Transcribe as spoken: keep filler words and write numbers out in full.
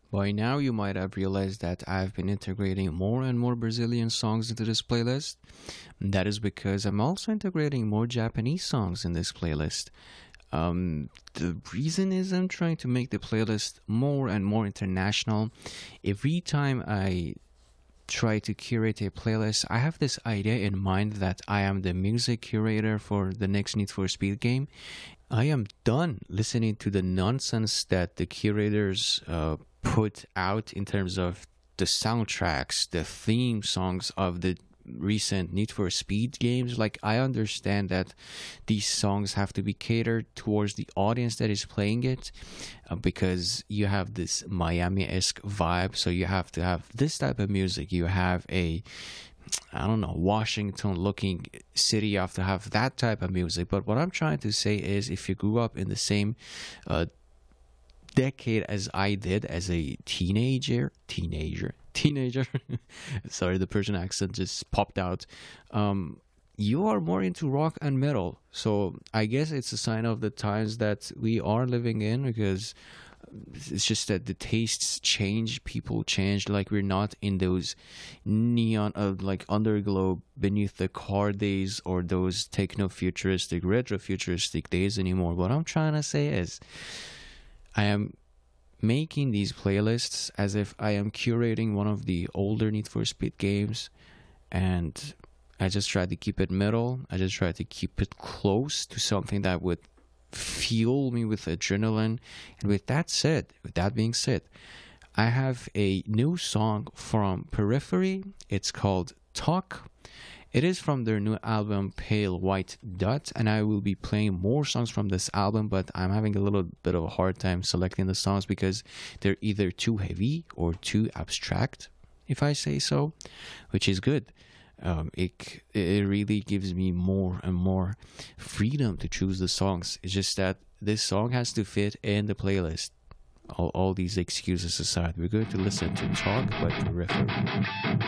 By now, you might have realized that I've been integrating more and more Brazilian songs into this playlist. That is because I'm also integrating more Japanese songs in this playlist. Um, the reason is I'm trying to make the playlist more and more international. Every time I try to curate a playlist, I have this idea in mind that I am the music curator for the next Need for Speed game. I am done listening to the nonsense that the curators uh, put out in terms of the soundtracks, the theme songs of the recent Need for Speed games. Like, I understand that these songs have to be catered towards the audience that is playing it, uh, because you have this Miami-esque vibe, so you have to have this type of music. You have a, I don't know, Washington looking city, you have to have that type of music. But what I'm trying to say is, if you grew up in the same uh, decade as I did as a teenager, teenager, teenager, sorry, the Persian accent just popped out. Um, you are more into rock and metal. So I guess it's a sign of the times that we are living in, because it's just that the tastes change, people change. Like, we're not in those neon, uh, like underglow beneath the car days, or those techno futuristic, retro futuristic days anymore. What I'm trying to say is, I am making these playlists as if I am curating one of the older Need for Speed games, and I just try to keep it middle. I just try to keep it close to something that would fuel me with adrenaline. And with that said, with that being said, I have a new song from Periphery. It's called Talk. It is from their new album Pale White Dot, and I will be playing more songs from this album, but I'm having a little bit of a hard time selecting the songs because they're either too heavy or too abstract, if I say so, which is good. Um, it it really gives me more and more freedom to choose the songs. It's just that this song has to fit in the playlist. All, all these excuses aside, we're going to listen to Talk by Periphery.